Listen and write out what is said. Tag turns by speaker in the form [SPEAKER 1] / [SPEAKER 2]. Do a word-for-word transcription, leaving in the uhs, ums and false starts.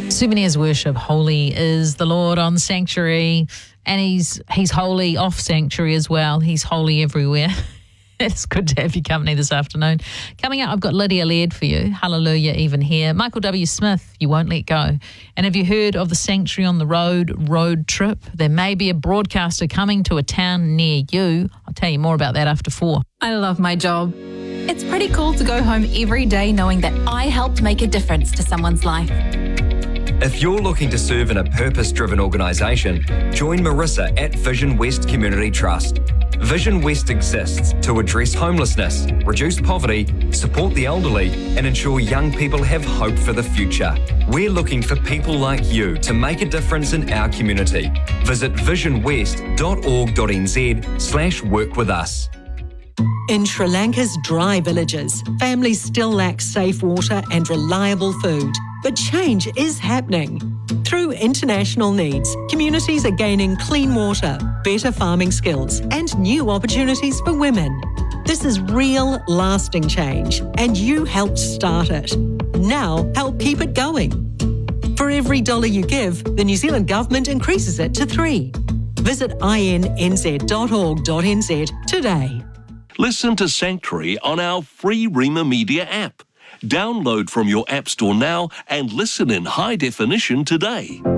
[SPEAKER 1] Souvenirs worship. Holy is the Lord on Sanctuary, and he's he's holy off Sanctuary as well. He's holy everywhere. It's good to have your company this afternoon. Coming up, I've got Lydia Laird for you. Hallelujah, even here. Michael W. Smith, You Won't Let Go. And have you heard of the Sanctuary on the Road road trip? There may be a broadcaster coming to a town near you. I'll tell you more about that after four.
[SPEAKER 2] I love my job. It's pretty cool to go home every day knowing that I helped make a difference to someone's life.
[SPEAKER 3] If you're looking to serve in a purpose-driven organisation, join Marissa at Vision West Community Trust. Vision West exists to address homelessness, reduce poverty, support the elderly, and ensure young people have hope for the future. We're looking for people like you to make a difference in our community. Visit visionwest.org.nz slash work with us.
[SPEAKER 4] In Sri Lanka's dry villages, families still lack safe water and reliable food. But change is happening. Through international needs, communities are gaining clean water, better farming skills, and new opportunities for women. This is real, lasting change, and you helped start it. Now, help keep it going. For every dollar you give, the New Zealand Government increases it to three. Visit i n n z dot org dot n z today.
[SPEAKER 5] Listen to Sanctuary on our free Rima Media app. Download from your App Store now and listen in high definition today.